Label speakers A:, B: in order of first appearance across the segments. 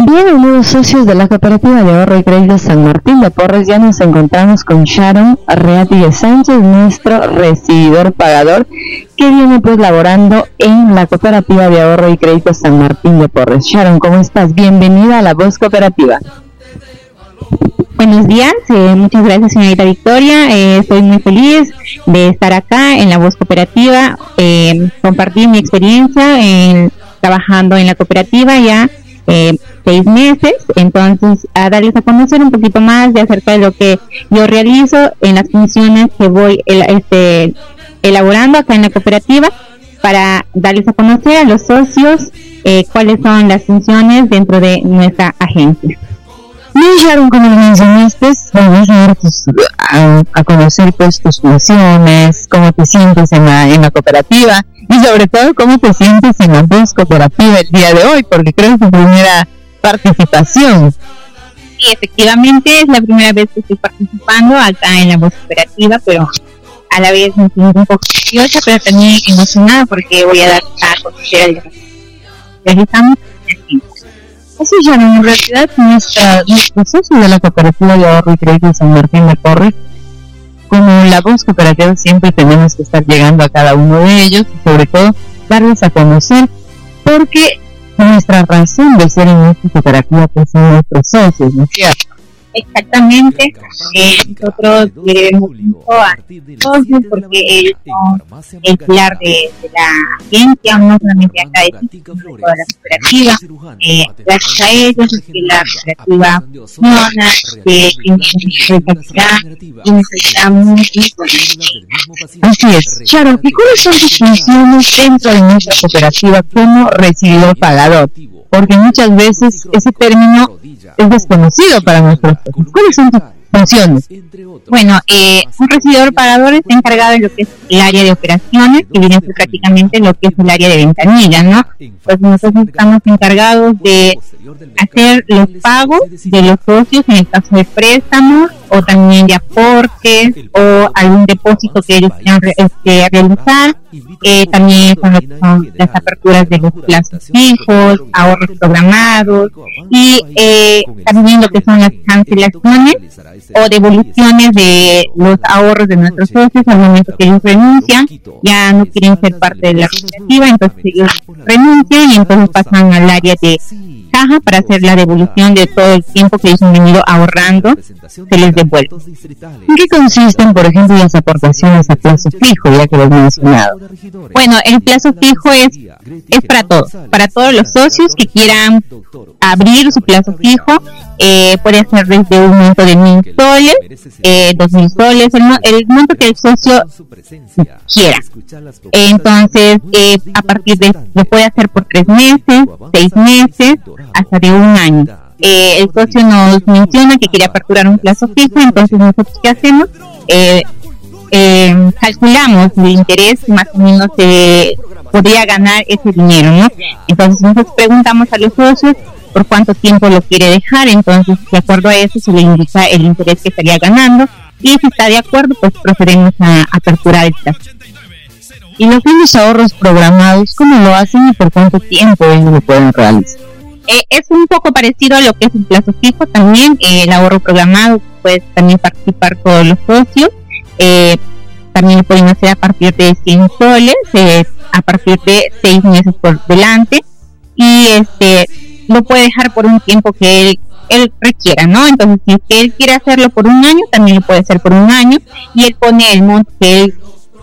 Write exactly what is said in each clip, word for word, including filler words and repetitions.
A: Bien, amigos socios de la Cooperativa de Ahorro y Crédito San Martín de Porres, ya nos encontramos con Sharon Arreaty Sánchez, nuestro recibidor pagador, que viene pues laborando en la Cooperativa de Ahorro y Crédito San Martín de Porres. Sharon, ¿cómo estás? Bienvenida a La Voz Cooperativa.
B: Buenos días, eh, muchas gracias señorita Victoria, eh, estoy muy feliz de estar acá en La Voz Cooperativa, eh, compartir mi experiencia en, trabajando en la cooperativa ya eh, seis meses, entonces a darles a conocer un poquito más de acerca de lo que yo realizo en las funciones que voy el, este, elaborando acá en la cooperativa, para darles a conocer a los socios eh, cuáles son las funciones dentro de nuestra agencia.
A: Bien, Sharon, como lo mencionaste, vamos a, tus, a, a conocer pues tus funciones, cómo te sientes en la, en la cooperativa y sobre todo cómo te sientes en La Voz Cooperativa el día de hoy, porque creo que es tu primera participación.
B: Sí, efectivamente es la primera vez que estoy participando acá en La Voz Cooperativa, pero a la vez me siento un poco ansiosa, pero también emocionada porque voy a dar a conocer el realizamos.
A: Así ya, en realidad, nuestra, nuestro socio de la Cooperativa de Ahorro y Crédito San Martín de Porres, como La Voz Cooperativa, siempre tenemos que estar llegando a cada uno de ellos y sobre todo darles a conocer, porque nuestra razón de ser en nuestra cooperativa pues son nuestros socios, ¿no es cierto?
B: Exactamente, eh, nosotros le debemos mucho a socios porque ellos son el pilar de, de la agencia, no solamente acá, de toda la cooperativa. Eh, gracias a ellos es que la cooperativa funciona, que tiene rentabilidad y necesitamos.
A: Así es. Sharon, ¿y cuáles son tus funciones dentro de nuestra cooperativa como recibidor pagador? Porque muchas veces ese término es desconocido para nosotros. ¿Cuáles son tus funciones?
B: Bueno, eh, un recibidor pagador está encargado de lo que es el área de operaciones, que viene a ser prácticamente lo que es el área de ventanilla, ¿no? Pues nosotros estamos encargados de hacer los pagos de los socios en el caso de préstamos o también de aportes o algún depósito que ellos quieran re, este, realizar. Eh, también con lo que son las aperturas de los plazos fijos, ahorros programados y eh, también lo que son las cancelaciones o devoluciones de los ahorros de nuestros socios al momento que ellos renuncian, ya no quieren ser parte de la cooperativa, entonces ellos renuncian y entonces pasan al área de caja para hacer la devolución de todo el tiempo que ellos han venido ahorrando, se les devuelve.
A: ¿En qué consisten, por ejemplo, las aportaciones a plazo fijo, ya que lo he mencionado?
B: Bueno, el plazo fijo es, es para todos, para todos los socios que quieran abrir su plazo fijo, eh, puede ser desde un monto de mil soles, eh, dos mil soles, el, el monto que el socio quiera. Entonces, eh, a partir de, lo puede hacer por tres meses, seis meses, hasta de un año. Eh, el socio nos menciona que quiere aperturar un plazo fijo, entonces nosotros ¿qué hacemos? Eh, eh, calculamos el interés que más o menos se eh, podría ganar ese dinero, ¿no? Entonces nosotros preguntamos a los socios por cuánto tiempo lo quiere dejar, entonces de acuerdo a eso se le indica el interés que estaría ganando y si está de acuerdo pues procedemos a, a aperturar el plazo.
A: ¿Y los fondos ahorros programados cómo lo hacen y por cuánto tiempo ellos lo pueden realizar?
B: Eh, es un poco parecido a lo que es un plazo fijo también, eh, el ahorro programado, pues también participar todos los socios, eh, también lo pueden hacer a partir de cien soles, eh, a partir de seis meses por delante, y este lo puede dejar por un tiempo que él, él requiera, ¿no? Entonces, si él quiere hacerlo por un año, también lo puede hacer por un año, y él pone el monto que él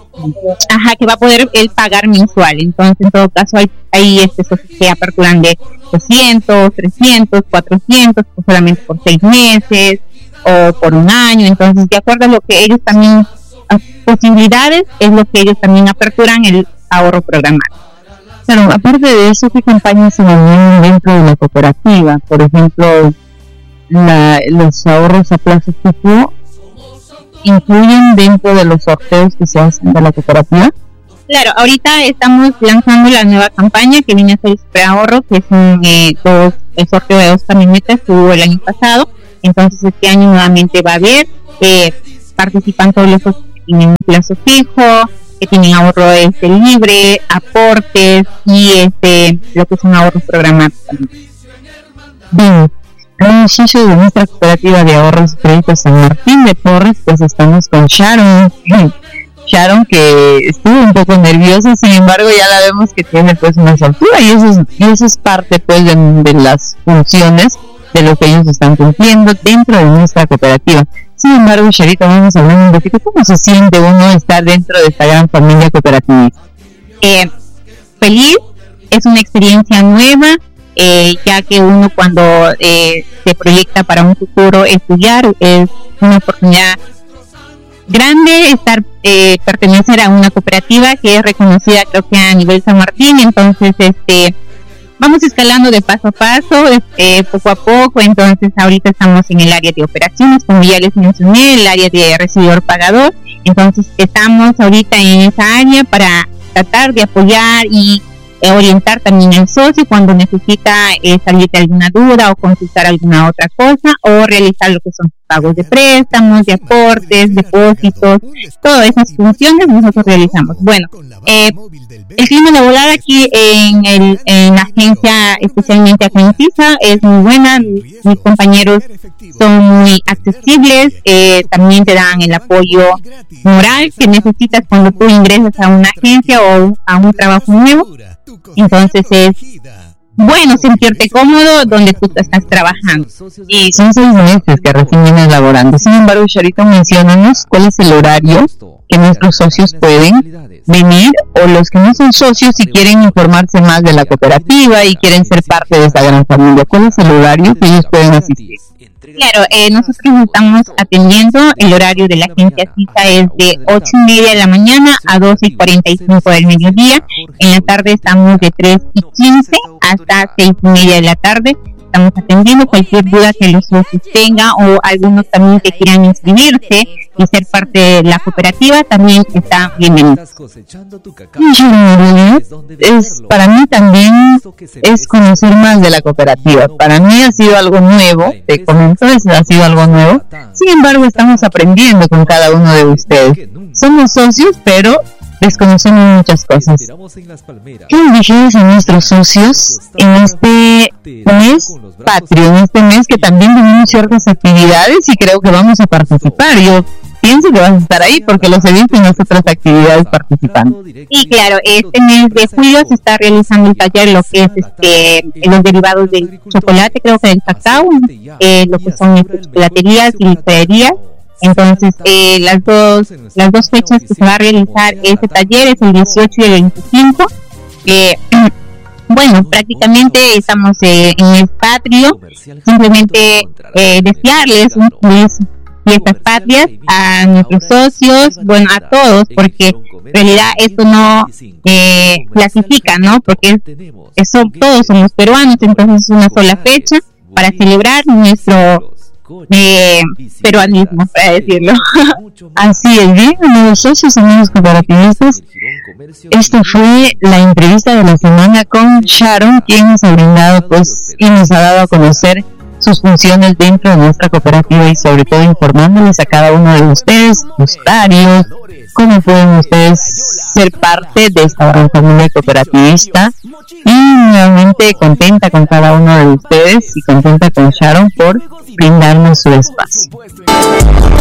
B: Ajá, que va a poder él pagar mensual. Entonces, en todo caso, hay, hay este, que aperturan de doscientos, trescientos, cuatrocientos, pues solamente por seis meses o por un año. Entonces, de acuerdo a lo que ellos también, a posibilidades, es lo que ellos también aperturan el ahorro programado.
A: Claro, aparte de eso, ¿qué campañas se manejan dentro de la cooperativa? Por ejemplo, la, los ahorros a plazo fijo incluyen dentro de los sorteos que se hacen de la cooperativa.
B: Claro, ahorita estamos lanzando la nueva campaña que viene a ser el preahorro, que es un eh, dos, el sorteo de dos camionetas que hubo el año pasado. Entonces este año nuevamente va a haber, eh, participan todos los que tienen un plazo fijo, que tienen ahorro este libre, aportes y este lo que son ahorros programados también.
A: Bien, en el sitio de nuestra cooperativa de ahorros y créditos San Martín de Porres, pues estamos con Sharon. Sharon, que estuvo un poco nerviosa, sin embargo ya la vemos que tiene pues una soltura, y eso es, y eso es parte pues de, de las funciones de lo que ellos están cumpliendo dentro de nuestra cooperativa. Sin embargo, Charito, vamos a hablar un poquito cómo se siente uno estar dentro de esta gran familia cooperativista.
B: Eh, feliz, es una experiencia nueva, eh, ya que uno cuando eh, se proyecta para un futuro estudiar, es una oportunidad grande estar eh, pertenecer a una cooperativa que es reconocida, creo que a nivel San Martín. Entonces este vamos escalando de paso a paso, eh, poco a poco. Entonces ahorita estamos en el área de operaciones, como ya les mencioné, el área de recibidor pagador. Entonces estamos ahorita en esa área para tratar de apoyar y eh, orientar también al socio cuando necesita eh, salir de alguna duda o consultar alguna otra cosa, o realizar lo que son pagos de préstamos, de aportes, depósitos, todas esas funciones nosotros realizamos. Bueno, eh, el clima laboral aquí en, el, en la agencia, especialmente acá en CISA, es muy buena. Mis, mis compañeros son muy accesibles, eh, también te dan el apoyo moral que necesitas cuando tú ingresas a una agencia o a un trabajo nuevo. Entonces es bueno sentirte cómodo donde tú estás trabajando.
A: Y son seis meses que recién vienes laborando. Sin embargo, Charito, menciónanos cuál es el horario que nuestros socios pueden venir, o los que no son socios y quieren informarse más de la cooperativa y quieren ser parte de esta gran familia. ¿Cuál es el horario que ellos pueden asistir?
B: Claro, eh, nosotros estamos atendiendo, el horario de la agencia CISA es de ocho y media de la mañana a doce y cuarenta y cinco del mediodía. En la tarde estamos de tres y quince hasta seis y media de la tarde. Estamos atendiendo cualquier duda que los socios tengan, o algunos también que quieran inscribirse y ser parte de la cooperativa, también está bienvenido.
A: Es, para mí también es conocer más de la cooperativa. Para mí ha sido algo nuevo, te comento, ha sido algo nuevo. Sin embargo, estamos aprendiendo con cada uno de ustedes. Somos socios, pero desconocemos muchas cosas. ¿Qué dirigimos a nuestros socios en este mes patrio, en este mes que también tenemos ciertas actividades y creo que vamos a participar? Yo pienso que vas a estar ahí porque los he visto en las otras actividades participando.
B: Y claro, este mes de julio se está realizando el taller, lo que es este los derivados del chocolate, creo que del cacao, eh, lo que son chocolaterías y licorerías. Entonces, eh, las dos las dos fechas que se va a realizar este taller es el dieciocho y el veinticinco. Eh, bueno, prácticamente estamos eh, en el patrio. Simplemente eh, desearles un feliz fiestas patrias a nuestros socios, bueno, a todos, porque en realidad esto no eh, clasifica, ¿no? Porque eso, todos somos peruanos, entonces es una sola fecha para celebrar nuestro Eh, peruanismo, para decirlo.
A: Así es, bien, amigos socios, amigos cooperativistas, esta fue la entrevista de la semana con Sharon, quien nos ha brindado pues y nos ha dado a conocer sus funciones dentro de nuestra cooperativa, y sobre todo informándoles a cada uno de ustedes, usuarios, cómo pueden ustedes ser parte de esta gran familia cooperativista. Y nuevamente contenta con cada uno de ustedes y contenta con Sharon por brindarnos su espacio.